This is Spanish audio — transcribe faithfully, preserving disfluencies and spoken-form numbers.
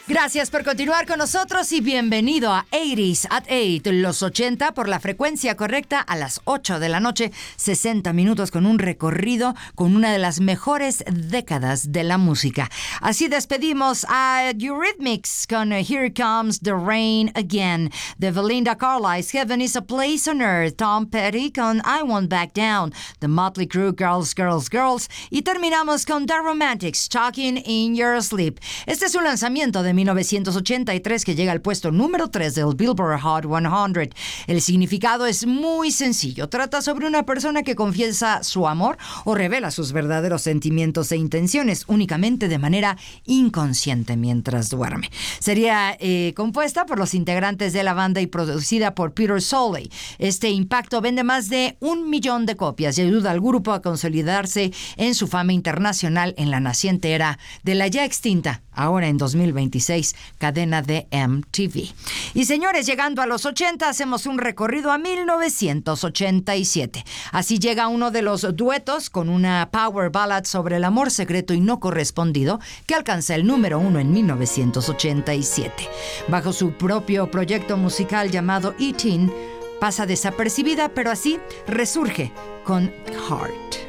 Gracias por continuar con nosotros y bienvenido a ochenta at ocho, los ochenta por la frecuencia correcta a las ocho de la noche, sesenta minutos con un recorrido con una de las mejores décadas de la música. Así despedimos a Eurythmics con Here Comes the Rain Again, de Belinda Carlisle, Heaven is a Place on Earth, Tom Petty con I Won't Back Down, The Motley Crue, Girls, Girls, Girls, y terminamos con The Romantics, Talking in Your Sleep. Este es un lanzamiento de mil novecientos ochenta y tres que llega al puesto número tres del Billboard Hot cien. El significado es muy sencillo. Trata sobre una persona que confiesa su amor o revela sus verdaderos sentimientos e intenciones únicamente de manera inconsciente mientras duerme. Sería eh, compuesta por los integrantes de la banda y producida por Peter Soley. Este impacto vende más de un millón de copias y ayuda al grupo a consolidarse en su fama internacional en la naciente era de la ya extinta, ahora en dos mil veintiséis, cadena de M T V. Y señores, llegando a los ochenta, hacemos un recorrido a mil novecientos ochenta y siete. Así llega uno de los duetos con una power ballad sobre el amor secreto y no correspondido que alcanza el número uno en mil novecientos ochenta y siete. Bajo su propio proyecto musical llamado E-Teen, pasa desapercibida, pero así resurge con Heart.